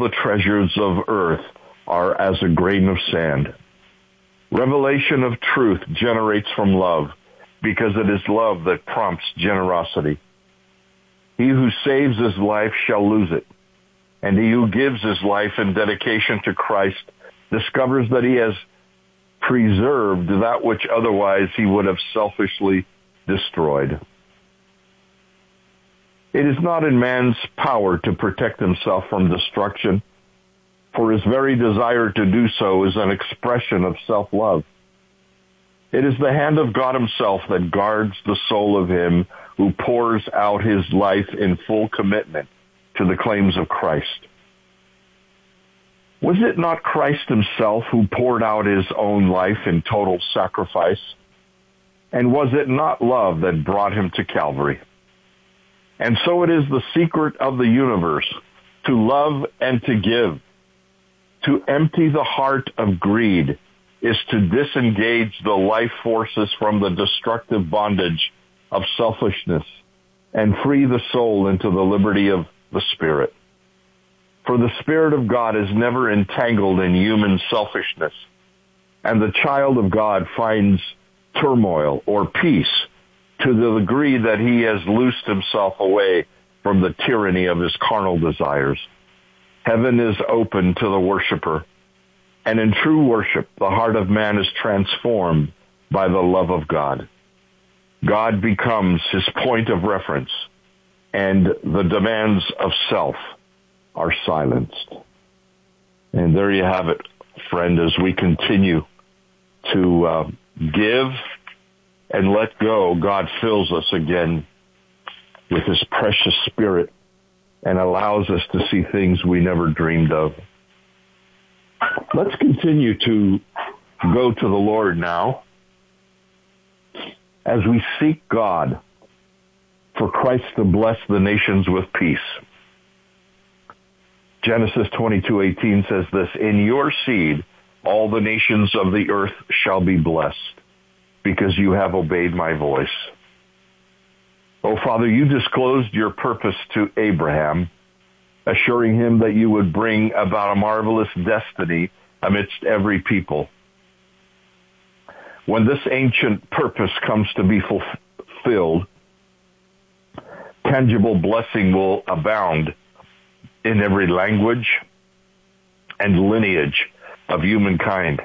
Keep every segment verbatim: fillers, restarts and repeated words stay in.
the treasures of earth are as a grain of sand. Revelation of truth generates from love, because it is love that prompts generosity. He who saves his life shall lose it, and he who gives his life in dedication to Christ discovers that he has preserved that which otherwise he would have selfishly destroyed. It is not in man's power to protect himself from destruction, for his very desire to do so is an expression of self-love. It is the hand of God himself that guards the soul of him who pours out his life in full commitment to the claims of Christ. Was it not Christ himself who poured out his own life in total sacrifice? And was it not love that brought him to Calvary? And so it is the secret of the universe to love and to give. To empty the heart of greed is to disengage the life forces from the destructive bondage of selfishness and free the soul into the liberty of the Spirit. For the Spirit of God is never entangled in human selfishness, and the child of God finds turmoil or peace to the degree that he has loosed himself away from the tyranny of his carnal desires. Heaven is open to the worshiper, and in true worship, the heart of man is transformed by the love of God. God becomes his point of reference, and the demands of self are silenced. And there you have it, friend, as we continue to uh, give and let go, God fills us again with his precious Spirit and allows us to see things we never dreamed of. Let's continue to go to the Lord now as we seek God for Christ to bless the nations with peace. Genesis twenty-two eighteen says this, "In your seed all the nations of the earth shall be blessed, because you have obeyed my voice." Oh, Father, you disclosed your purpose to Abraham, assuring him that you would bring about a marvelous destiny amidst every people. When this ancient purpose comes to be fulfilled, tangible blessing will abound in every language and lineage of humankind.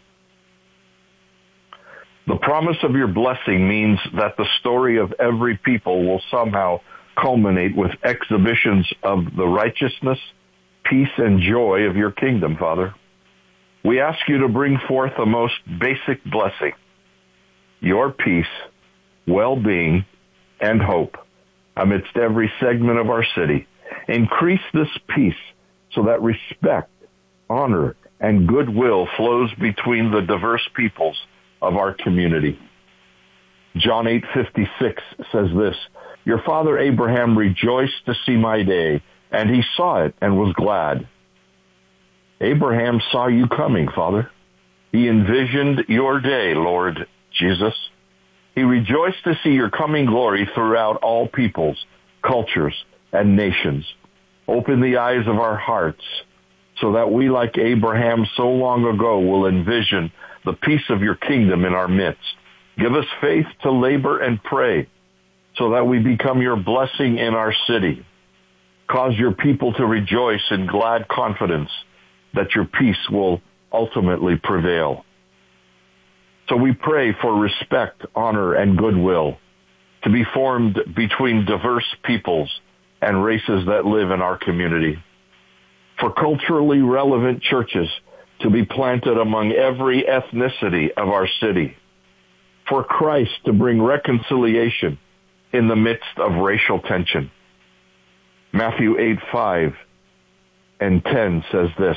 The promise of your blessing means that the story of every people will somehow culminate with exhibitions of the righteousness, peace, and joy of your kingdom, Father. We ask you to bring forth the most basic blessing, your peace, well-being, and hope amidst every segment of our city. Increase this peace so that respect, honor, and goodwill flows between the diverse peoples of our community. John eight fifty-six says this, "Your father Abraham rejoiced to see my day, and he saw it and was glad." Abraham saw you coming, Father. He envisioned your day, Lord Jesus. He rejoiced to see your coming glory throughout all peoples, cultures, and nations. Open the eyes of our hearts so that we, like Abraham so long ago, will envision the peace of your kingdom in our midst. Give us faith to labor and pray so that we become your blessing in our city. Cause your people to rejoice in glad confidence that your peace will ultimately prevail. So we pray for respect, honor, and goodwill to be formed between diverse peoples and races that live in our community. For culturally relevant churches to be planted among every ethnicity of our city. For Christ to bring reconciliation in the midst of racial tension. Matthew eight five and ten says this,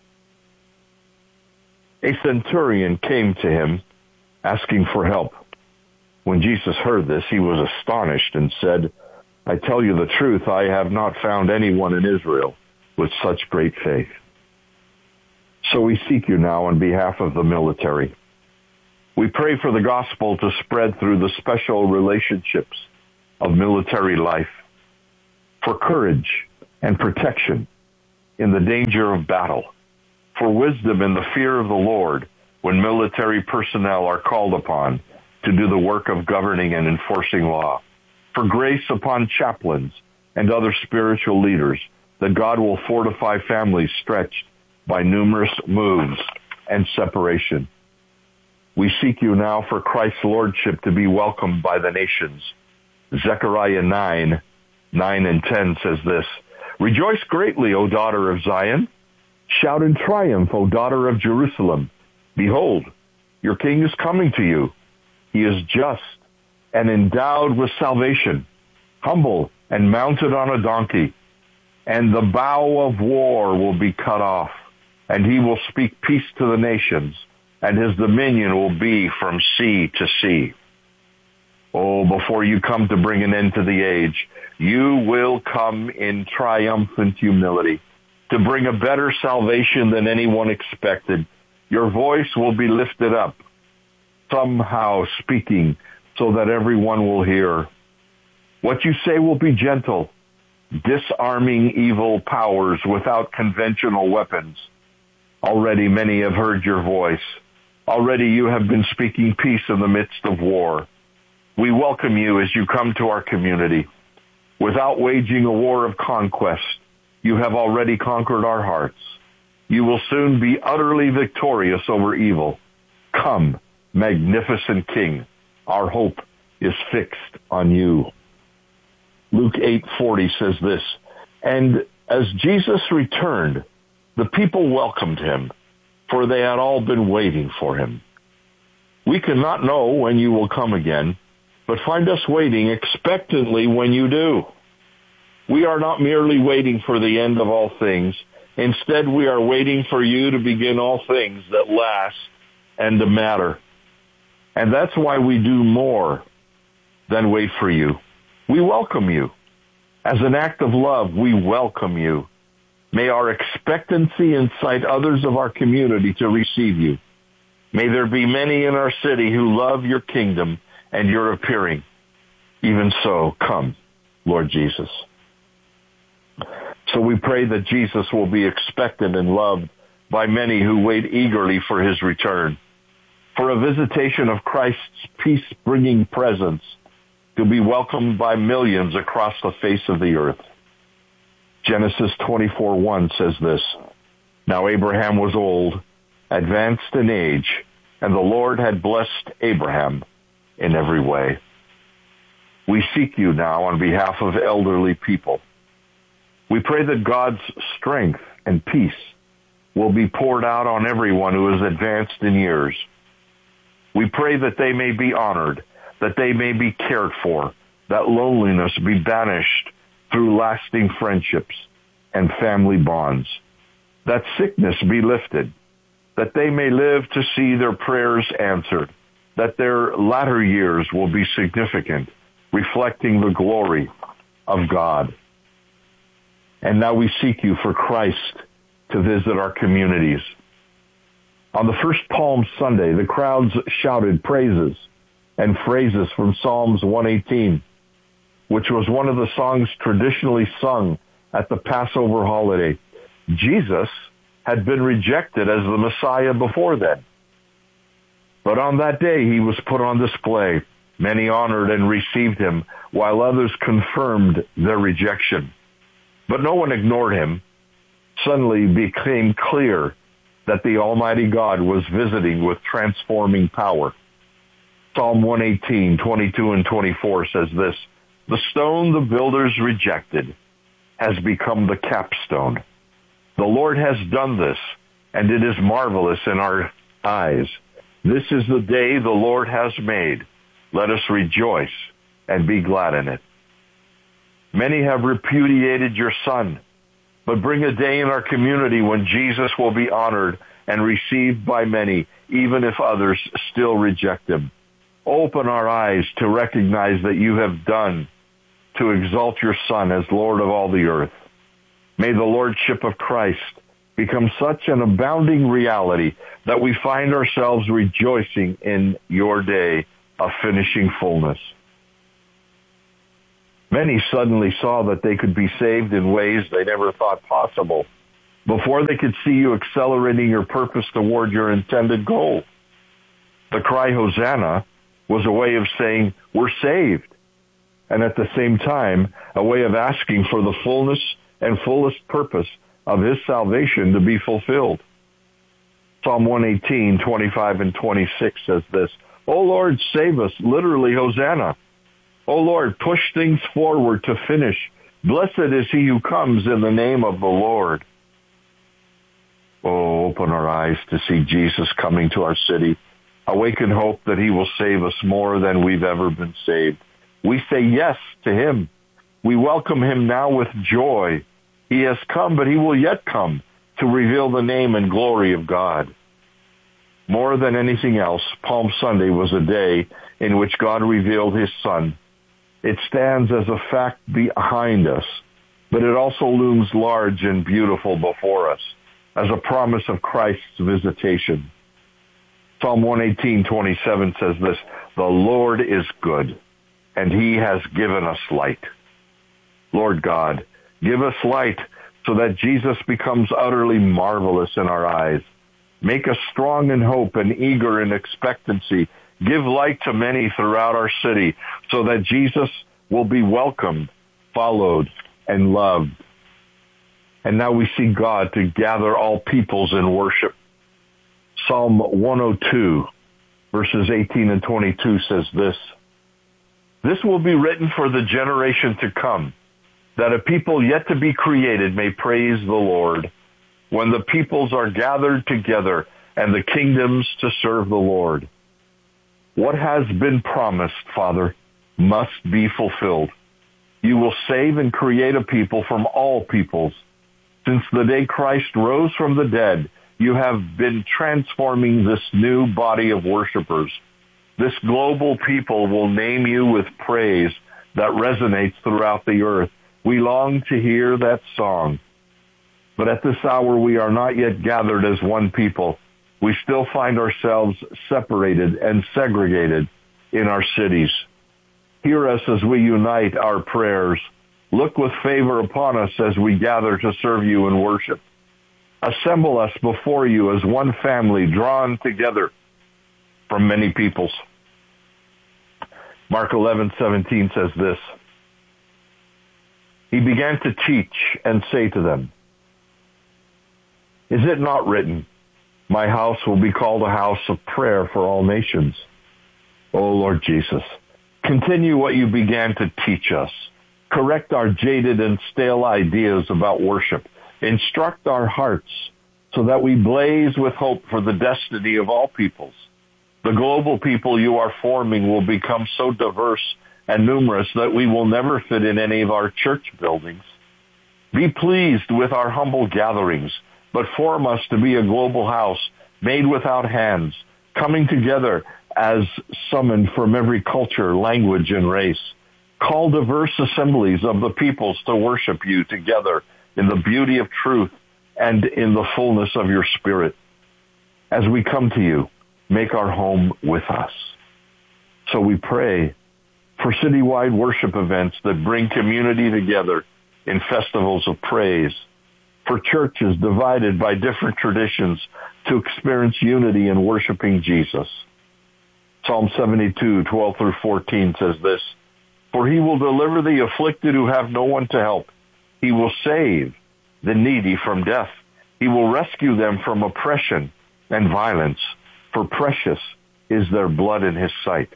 "A centurion came to him asking for help. When Jesus heard this, he was astonished and said, 'I tell you the truth, I have not found anyone in Israel with such great faith.' So we seek you now on behalf of the military. We pray for the gospel to spread through the special relationships of military life, for courage and protection in the danger of battle, for wisdom in the fear of the Lord when military personnel are called upon to do the work of governing and enforcing law, for grace upon chaplains and other spiritual leaders, that God will fortify families stretched by numerous moves and separation. We seek you now for Christ's lordship to be welcomed by the nations. Zechariah nine, nine and ten says this, Rejoice greatly, O daughter of Zion. Shout in triumph, O daughter of Jerusalem. Behold, your king is coming to you. He is just and endowed with salvation, humble and mounted on a donkey. And the bow of war will be cut off, and he will speak peace to the nations, and his dominion will be from sea to sea. Oh, before you come to bring an end to the age, you will come in triumphant humility to bring a better salvation than anyone expected. Your voice will be lifted up, somehow speaking so that everyone will hear. What you say will be gentle, disarming evil powers without conventional weapons. Already many have heard your voice. Already you have been speaking peace in the midst of war. We welcome you as you come to our community. Without waging a war of conquest, you have already conquered our hearts. You will soon be utterly victorious over evil. Come, magnificent King. Our hope is fixed on you. Luke eight forty says this, And as Jesus returned, the people welcomed him, for they had all been waiting for him. We cannot know when you will come again, but find us waiting expectantly when you do. We are not merely waiting for the end of all things. Instead, we are waiting for you to begin all things that last and to matter. And that's why we do more than wait for you. We welcome you. As an act of love, we welcome you. May our expectancy incite others of our community to receive you. May there be many in our city who love your kingdom and your appearing. Even so, come, Lord Jesus. So we pray that Jesus will be expected and loved by many who wait eagerly for his return, for a visitation of Christ's peace-bringing presence to be welcomed by millions across the face of the earth. Genesis twenty-four one says this, Now Abraham was old, advanced in age, and the Lord had blessed Abraham in every way. We seek you now on behalf of elderly people. We pray that God's strength and peace will be poured out on everyone who is advanced in years. We pray that they may be honored, that they may be cared for, that loneliness be banished through lasting friendships and family bonds, that sickness be lifted, that they may live to see their prayers answered, that their latter years will be significant, reflecting the glory of God. And now we seek you for Christ to visit our communities. On the first Palm Sunday, the crowds shouted praises and phrases from Psalms one eighteen, which was one of the songs traditionally sung at the Passover holiday. Jesus had been rejected as the Messiah before then. But on that day, he was put on display. Many honored and received him, while others confirmed their rejection. But no one ignored him. Suddenly it became clear that the Almighty God was visiting with transforming power. Psalm one eighteen, twenty-two and twenty-four says this, The stone the builders rejected has become the capstone. The Lord has done this, and it is marvelous in our eyes. This is the day the Lord has made. Let us rejoice and be glad in it. Many have repudiated your Son, but bring a day in our community when Jesus will be honored and received by many, even if others still reject him. Open our eyes to recognize that you have done to exalt your Son as Lord of all the earth. May the Lordship of Christ become such an abounding reality that we find ourselves rejoicing in your day of finishing fullness. Many suddenly saw that they could be saved in ways they never thought possible. before they could see you accelerating your purpose toward your intended goal. The cry, Hosanna, was a way of saying, we're saved, and at the same time, a way of asking for the fullness and fullest purpose of his salvation to be fulfilled. Psalm one eighteen, twenty-five and twenty-six says this, O Lord, save us, literally, Hosanna. O Lord, push things forward to finish. Blessed is he who comes in the name of the Lord. Oh, open our eyes to see Jesus coming to our city. Awaken hope that he will save us more than we've ever been saved. We say yes to him. We welcome him now with joy. He has come, but he will yet come to reveal the name and glory of God. More than anything else, Palm Sunday was a day in which God revealed his Son. It stands as a fact behind us, but it also looms large and beautiful before us as a promise of Christ's visitation. Psalm one eighteen, twenty-seven says this, the Lord is good, and he has given us light. Lord God, give us light so that Jesus becomes utterly marvelous in our eyes. Make us strong in hope and eager in expectancy. Give light to many throughout our city so that Jesus will be welcomed, followed, and loved. And now we see God to gather all peoples in worship. Psalm one oh two, verses eighteen and twenty-two says this, this will be written for the generation to come, that a people yet to be created may praise the Lord, when the peoples are gathered together and the kingdoms to serve the Lord. What has been promised, Father, must be fulfilled. You will save and create a people from all peoples. Since the day Christ rose from the dead, you have been transforming this new body of worshipers. This global people will name you with praise that resonates throughout the earth. We long to hear that song. But at this hour, we are not yet gathered as one people. We still find ourselves separated and segregated in our cities. Hear us as we unite our prayers. Look with favor upon us as we gather to serve you in worship. Assemble us before you as one family drawn together from many peoples. Mark eleven seventeen says this, he began to teach and say to them, is it not written, my house will be called a house of prayer for all nations? O Lord Jesus, continue what you began to teach us. Correct our jaded and stale ideas about worship. Instruct our hearts so that we blaze with hope for the destiny of all peoples. The global people you are forming will become so diverse and numerous that we will never fit in any of our church buildings. Be pleased with our humble gatherings, but form us to be a global house made without hands, coming together as summoned from every culture, language, and race. Call diverse assemblies of the peoples to worship you together in the beauty of truth and in the fullness of your Spirit. As we come to you, make our home with us. So we pray for citywide worship events that bring community together in festivals of praise, for churches divided by different traditions to experience unity in worshiping Jesus. Psalm seventy-two, twelve through fourteen says this, for he will deliver the afflicted who have no one to help. He will save the needy from death. He will rescue them from oppression and violence, for precious is their blood in his sight.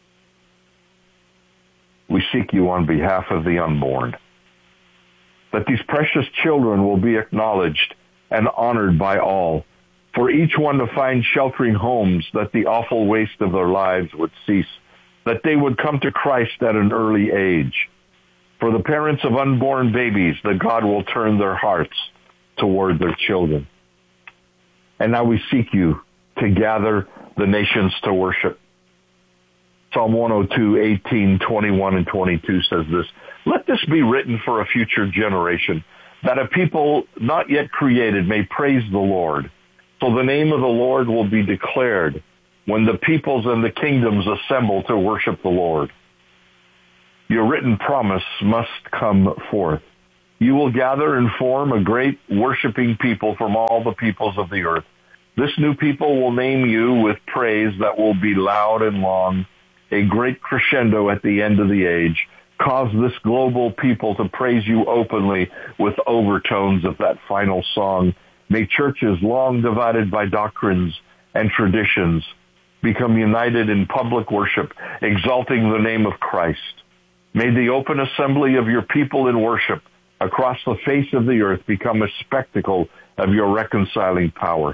We seek you on behalf of the unborn, that these precious children will be acknowledged and honored by all, for each one to find sheltering homes, that the awful waste of their lives would cease, that they would come to Christ at an early age. For the parents of unborn babies, that God will turn their hearts toward their children. And now we seek you to gather the nations to worship. Psalm one oh two, eighteen, twenty-one, and twenty-two says this, let this be written for a future generation, that a people not yet created may praise the Lord. So the name of the Lord will be declared when the peoples and the kingdoms assemble to worship the Lord. Your written promise must come forth. You will gather and form a great worshiping people from all the peoples of the earth. This new people will name you with praise that will be loud and long, a great crescendo at the end of the age. Cause this global people to praise you openly with overtones of that final song. May churches long divided by doctrines and traditions become united in public worship, exalting the name of Christ. May the open assembly of your people in worship across the face of the earth become a spectacle of your reconciling power.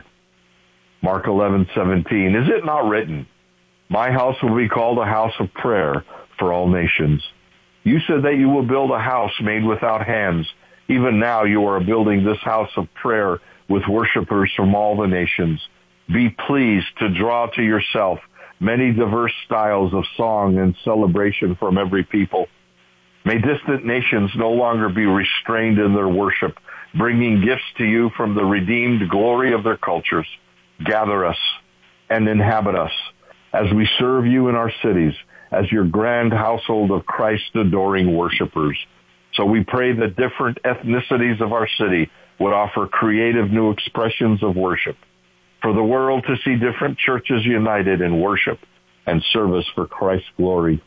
Mark eleven seventeen. Is it not written, my house will be called a house of prayer for all nations? You said that you will build a house made without hands. Even now you are building this house of prayer with worshipers from all the nations. Be pleased to draw to yourself many diverse styles of song and celebration from every people. May distant nations no longer be restrained in their worship, bringing gifts to you from the redeemed glory of their cultures. Gather us and inhabit us as we serve you in our cities as your grand household of Christ-adoring worshipers. So we pray that different ethnicities of our city would offer creative new expressions of worship, for the world to see different churches united in worship and service for Christ's glory.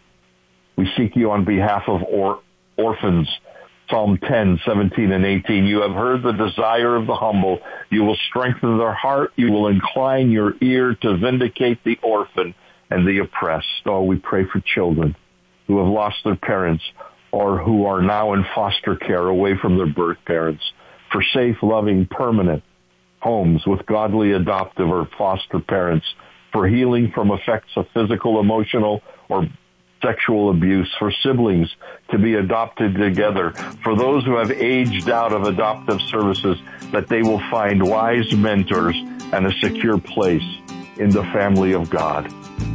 We seek you on behalf of or- orphans. Psalm ten, seventeen, and eighteen. You have heard the desire of the humble. You will strengthen their heart. You will incline your ear to vindicate the orphan and the oppressed. Oh, we pray for children who have lost their parents or who are now in foster care away from their birth parents, for safe, loving, permanent homes with godly adoptive or foster parents, for healing from effects of physical, emotional, or sexual abuse, for siblings to be adopted together, for those who have aged out of adoptive services, that they will find wise mentors and a secure place in the family of God.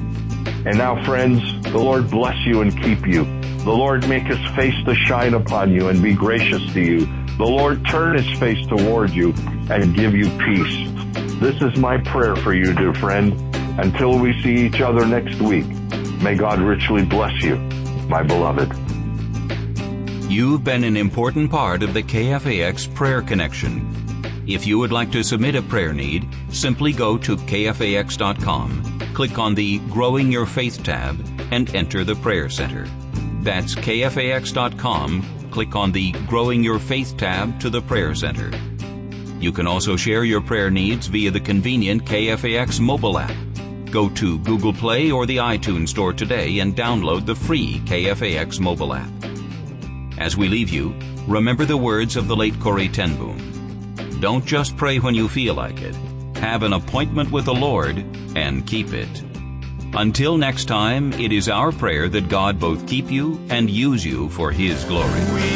And now, friends, the Lord bless you and keep you. The Lord make his face to shine upon you and be gracious to you. The Lord turn his face toward you and give you peace. This is my prayer for you, dear friend. Until we see each other next week, may God richly bless you, my beloved. You've been an important part of the K F A X Prayer Connection. If you would like to submit a prayer need, simply go to K F A X dot com, click on the Growing Your Faith tab, and enter the Prayer Center. That's K F A X dot com, click on the Growing Your Faith tab to the Prayer Center. You can also share your prayer needs via the convenient K F A X mobile app. Go to Google Play or the iTunes Store today and download the free K F A X mobile app. As we leave you, remember the words of the late Corrie ten Boom. Don't just pray when you feel like it. Have an appointment with the Lord and keep it. Until next time, it is our prayer that God both keep you and use you for his glory.